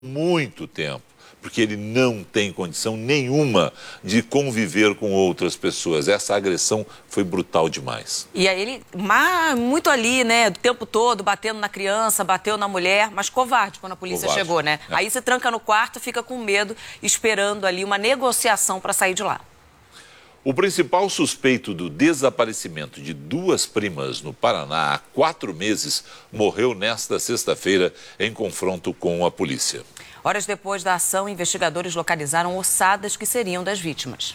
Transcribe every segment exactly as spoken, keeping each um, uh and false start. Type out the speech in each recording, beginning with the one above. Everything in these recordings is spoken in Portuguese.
muito tempo, porque ele não tem condição nenhuma de conviver com outras pessoas. Essa agressão foi brutal demais. E aí ele, muito ali, né, o tempo todo, batendo na criança, bateu na mulher, mas covarde quando a polícia Covarde, chegou, né? é. Aí se tranca no quarto, fica com medo, esperando ali uma negociação para sair de lá. O principal suspeito do desaparecimento de duas primas no Paraná há quatro meses morreu nesta sexta-feira em confronto com a polícia. Horas depois da ação, investigadores localizaram ossadas que seriam das vítimas.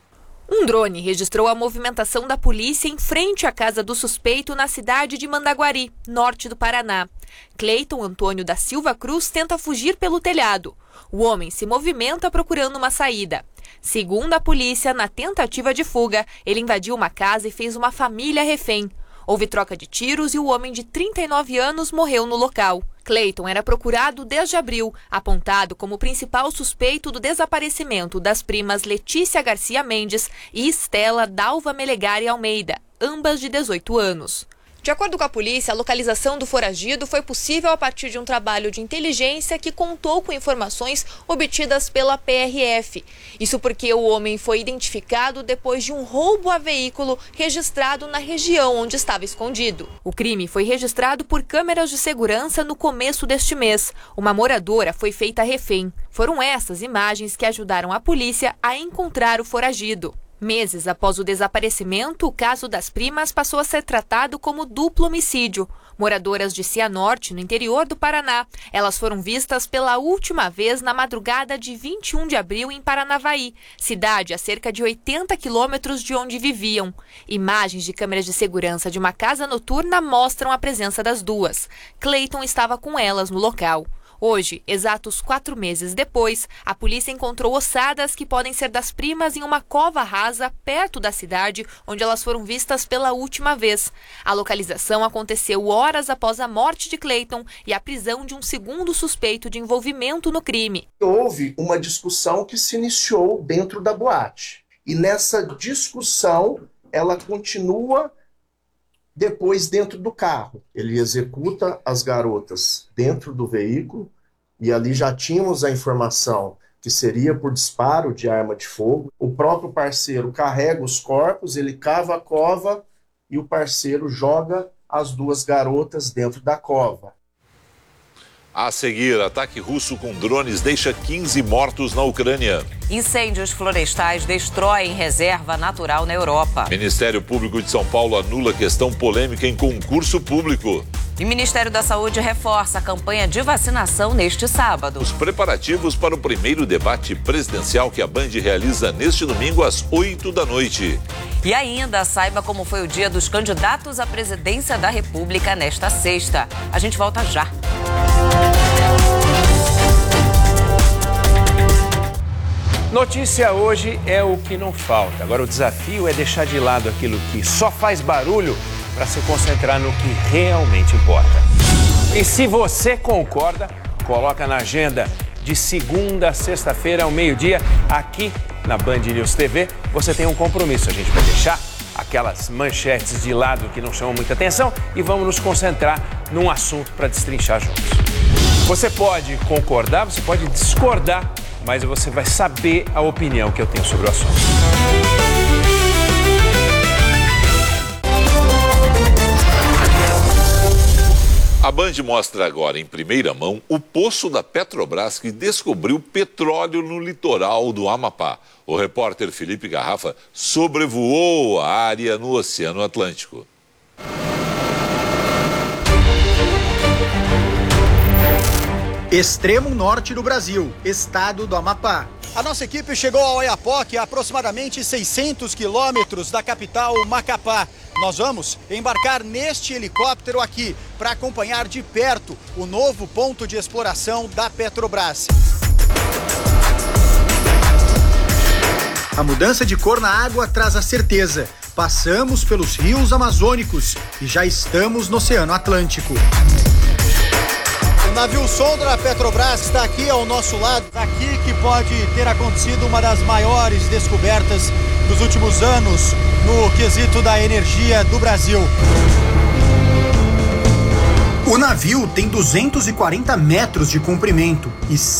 Um drone registrou a movimentação da polícia em frente à casa do suspeito na cidade de Mandaguari, norte do Paraná. Cleiton Antônio da Silva Cruz tenta fugir pelo telhado. O homem se movimenta procurando uma saída. Segundo a polícia, na tentativa de fuga, ele invadiu uma casa e fez uma família refém. Houve troca de tiros e o homem de trinta e nove anos morreu no local. Cleiton era procurado desde abril, apontado como principal suspeito do desaparecimento das primas Letícia Garcia Mendes e Estela Dalva Melegari Almeida, ambas de dezoito anos. De acordo com a polícia, a localização do foragido foi possível a partir de um trabalho de inteligência que contou com informações obtidas pela P R F. Isso porque o homem foi identificado depois de um roubo a veículo registrado na região onde estava escondido. O crime foi registrado por câmeras de segurança no começo deste mês. Uma moradora foi feita refém. Foram essas imagens que ajudaram a polícia a encontrar o foragido. Meses após o desaparecimento, o caso das primas passou a ser tratado como duplo homicídio. Moradoras de Cianorte, no interior do Paraná, elas foram vistas pela última vez na madrugada de vinte e um de abril em Paranavaí, cidade a cerca de oitenta quilômetros de onde viviam. Imagens de câmeras de segurança de uma casa noturna mostram a presença das duas. Cleiton estava com elas no local. Hoje, exatos quatro meses depois, a polícia encontrou ossadas que podem ser das primas em uma cova rasa perto da cidade onde elas foram vistas pela última vez. A localização aconteceu horas após a morte de Cleiton e a prisão de um segundo suspeito de envolvimento no crime. Houve uma discussão que se iniciou dentro da boate. E nessa discussão, ela continua depois dentro do carro. Ele executa as garotas dentro do veículo e ali já tínhamos a informação que seria por disparo de arma de fogo. O próprio parceiro carrega os corpos, ele cava a cova e o parceiro joga as duas garotas dentro da cova. A seguir, ataque russo com drones deixa quinze mortos na Ucrânia. Incêndios florestais destroem reserva natural na Europa. Ministério Público de São Paulo anula questão polêmica em concurso público. E o Ministério da Saúde reforça a campanha de vacinação neste sábado. Os preparativos para o primeiro debate presidencial que a Band realiza neste domingo às oito da noite. E ainda saiba como foi o dia dos candidatos à presidência da República nesta sexta. A gente volta já. Notícia hoje é o que não falta. Agora o desafio é deixar de lado aquilo que só faz barulho para se concentrar no que realmente importa. E se você concorda, coloca na agenda de segunda a sexta-feira ao meio-dia aqui na Band News T V. Você tem um compromisso, a gente vai deixar aquelas manchetes de lado que não chamam muita atenção e vamos nos concentrar num assunto para destrinchar juntos. Você pode concordar, você pode discordar, mas você vai saber a opinião que eu tenho sobre o assunto. A Band mostra agora em primeira mão o poço da Petrobras que descobriu petróleo no litoral do Amapá. O repórter Felipe Garrafa sobrevoou a área no Oceano Atlântico. Extremo norte do Brasil, estado do Amapá. A nossa equipe chegou ao Oiapoque, a aproximadamente seiscentos quilômetros da capital Macapá. Nós vamos embarcar neste helicóptero aqui para acompanhar de perto o novo ponto de exploração da Petrobras. A mudança de cor na água traz a certeza. Passamos pelos rios amazônicos e já estamos no Oceano Atlântico. O navio sonda da Petrobras está aqui ao nosso lado. Aqui que pode ter acontecido uma das maiores descobertas dos últimos anos no quesito da energia do Brasil. O navio tem duzentos e quarenta metros de comprimento e